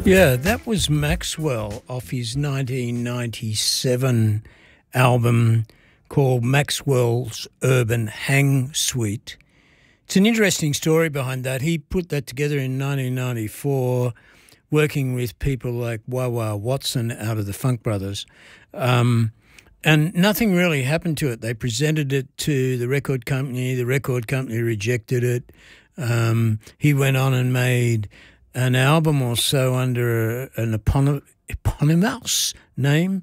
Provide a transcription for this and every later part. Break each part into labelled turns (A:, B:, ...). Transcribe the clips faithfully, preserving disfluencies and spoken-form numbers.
A: Yeah, that was Maxwell off his nineteen ninety-seven album called Maxwell's Urban Hang Suite. It's an interesting story behind that. He put that together in nineteen ninety-four, working with people like Wah Wah Watson out of the Funk Brothers. Um, and nothing really happened to it. They presented it to the record company. The record company rejected it. Um, he went on and made an album or so under an eponym, eponymous name,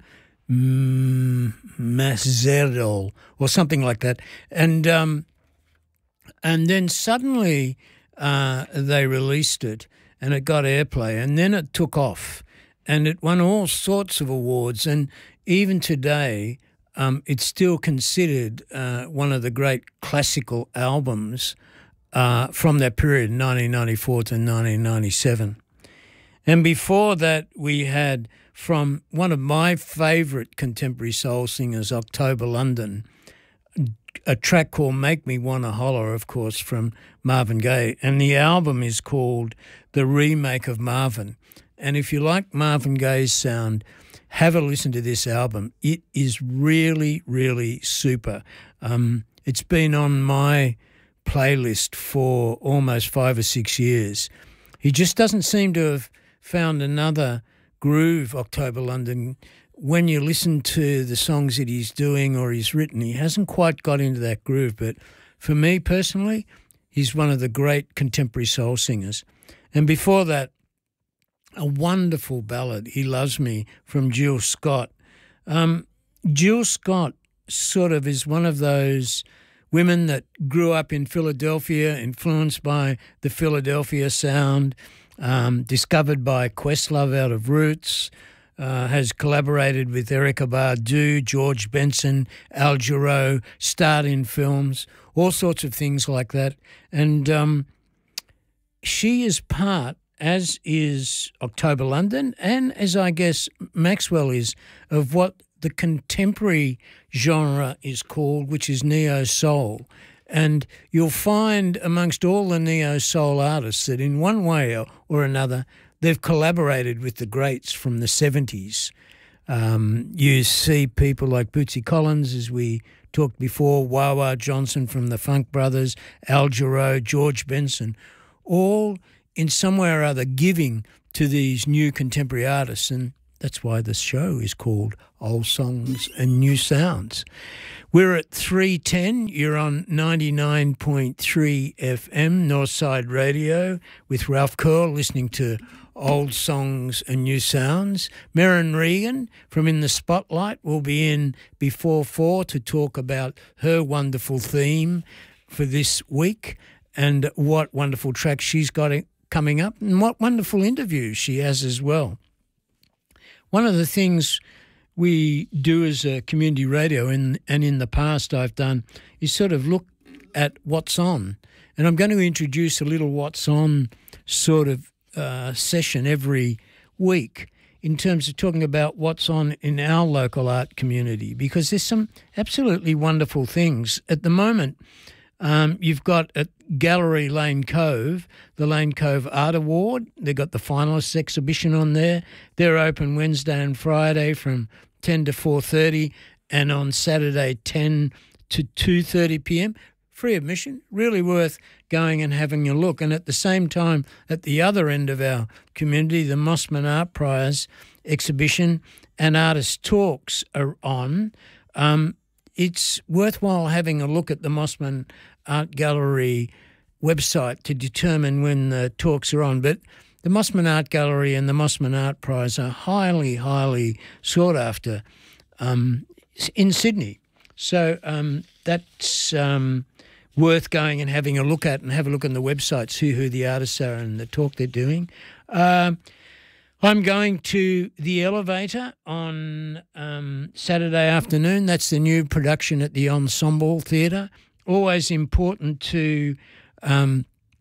A: mm, Mazerol, or something like that. And um, and then suddenly uh, they released it and it got airplay, and then it took off and it won all sorts of awards. And even today, um, it's still considered uh, one of the great classical albums Uh, from that period, nineteen ninety-four to nineteen ninety-seven. And before that, we had from one of my favourite contemporary soul singers, October London, a track called Make Me Wanna Holler, of course, from Marvin Gaye. And the album is called The Remake of Marvin. And if you like Marvin Gaye's sound, have a listen to this album. It is really, really super. Um, it's been on my playlist for almost five or six years. He just doesn't seem to have found another groove, October London. When you listen to the songs that he's doing or he's written, he hasn't quite got into that groove. But for me personally, he's one of the great contemporary soul singers. And before that, a wonderful ballad, He Loves Me, from Jill Scott. Um, Jill Scott sort of is one of those women that grew up in Philadelphia, influenced by the Philadelphia sound, um, discovered by Questlove out of Roots, uh, has collaborated with Erykah Badu, George Benson, Al Jarreau, starred in films, all sorts of things like that. And um, she is part, as is October London, and as I guess Maxwell is, of what the contemporary genre is called, which is neo-soul. And you'll find amongst all the neo-soul artists that in one way or another they've collaborated with the greats from the seventies. Um, you see people like Bootsy Collins, as we talked before, Wah Wah Johnson from the Funk Brothers, Al Jarreau, George Benson, all in some way or other giving to these new contemporary artists. And that's why the show is called Old Songs and New Sounds. We're at three ten. You're on ninety-nine point three F M, Northside Radio, with Ralph Curl, listening to Old Songs and New Sounds. Merrin Regan from In the Spotlight will be in before four to talk about her wonderful theme for this week and what wonderful tracks she's got coming up and what wonderful interviews she has as well. One of the things we do as a community radio, and, and in the past I've done, is sort of look at what's on. And I'm going to introduce a little what's on sort of uh, session every week in terms of talking about what's on in our local art community, because there's some absolutely wonderful things. At the moment, Um, you've got at Gallery Lane Cove, the Lane Cove Art Award. They've got the finalists exhibition on there. They're open Wednesday and Friday from ten to four thirty, and on Saturday ten to two thirty p.m. Free admission, really worth going and having a look. And at the same time, at the other end of our community, the Mossman Art Prize exhibition and artist talks are on. Um, It's worthwhile having a look at the Mossman Art Gallery website to determine when the talks are on. But the Mossman Art Gallery and the Mossman Art Prize are highly, highly sought after um, in Sydney. So um, that's um, worth going and having a look at, and have a look on the website, see who the artists are and the talk they're doing. Uh, I'm going to The Elevator on um, Saturday afternoon. That's the new production at the Ensemble Theatre. Always important to um,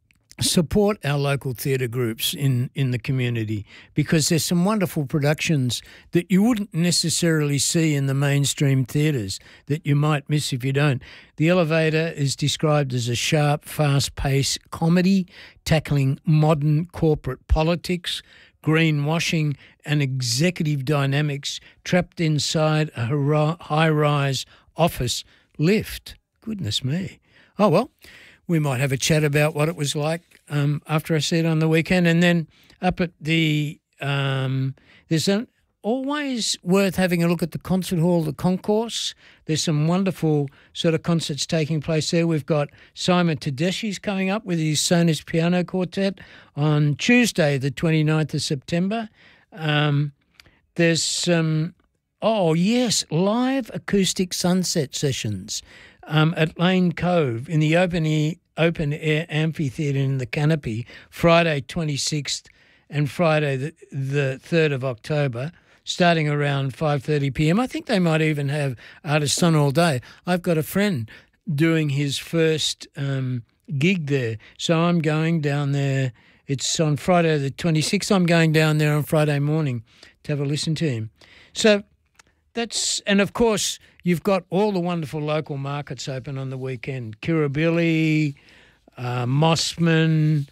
A: support our local theatre groups in, in the community, because there's some wonderful productions that you wouldn't necessarily see in the mainstream theatres that you might miss if you don't. The Elevator is described as a sharp, fast-paced comedy tackling modern corporate politics, greenwashing and executive dynamics trapped inside a high- high-rise office lift. Goodness me. Oh, well, we might have a chat about what it was like um, after I see it on the weekend. And then up at the um, – there's an, always worth having a look at the concert hall, the concourse. There's some wonderful sort of concerts taking place there. We've got Simon Tedeschi's coming up with his Sonus Piano Quartet on Tuesday, the twenty-ninth of September. Um, there's some – oh, yes, live acoustic sunset sessions um, at Lane Cove in the open air, open air amphitheatre in the Canopy, Friday twenty-sixth and Friday the, the third of October, starting around five thirty p m. I think they might even have artists on all day. I've got a friend doing his first um, gig there, so I'm going down there. It's on Friday the twenty-sixth. I'm going down there on Friday morning to have a listen to him. So that's, and of course, you've got all the wonderful local markets open on the weekend. Kirribilli, uh, Mossman,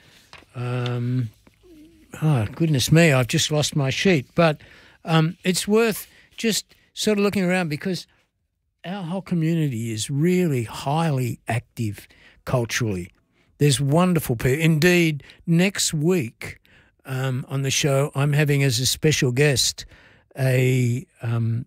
A: um, oh, goodness me, I've just lost my sheet. But um, it's worth just sort of looking around because our whole community is really highly active culturally. There's wonderful people. Indeed, next week um, on the show, I'm having as a special guest a um,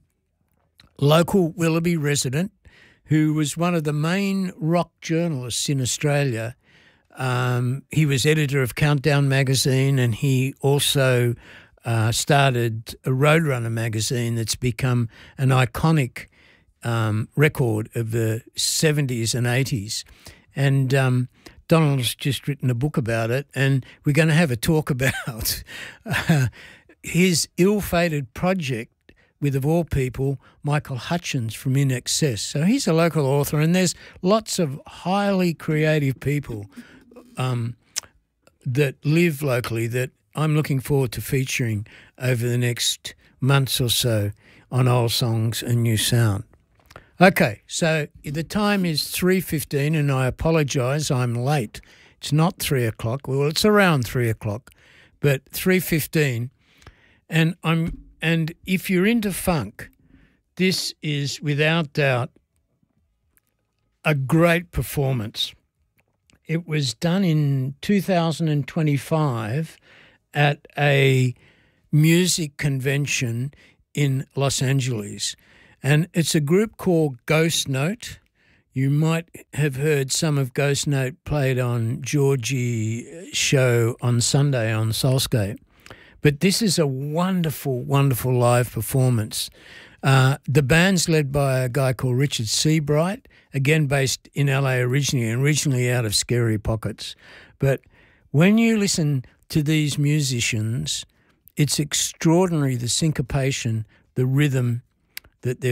A: local Willoughby resident who was one of the main rock journalists in Australia. Um, he was editor of Countdown magazine, and he also uh, started a Roadrunner magazine that's become an iconic um, record of the seventies and eighties. And um, Donald's just written a book about it, and we're going to have a talk about uh, his ill-fated project with, of all people, Michael Hutchins from In Excess. So he's a local author, and there's lots of highly creative people um, that live locally that I'm looking forward to featuring over the next months or so on Old Songs and New Sound. Okay, so the time is three fifteen, and I apologise, I'm late. It's not three o'clock. Well, it's around three o'clock, but three fifteen, and I'm and if you're into funk, this is without doubt a great performance. It was done in two thousand twenty-five at a music convention in Los Angeles. And it's a group called Ghost Note. You might have heard some of Ghost Note played on Georgie's show on Sunday on Soulscape. But this is a wonderful, wonderful live performance. Uh, the band's led by a guy called Richard Seabright, again based in L A originally and originally out of Scary Pockets. But when you listen to these musicians, it's extraordinary, the syncopation, the rhythm that they've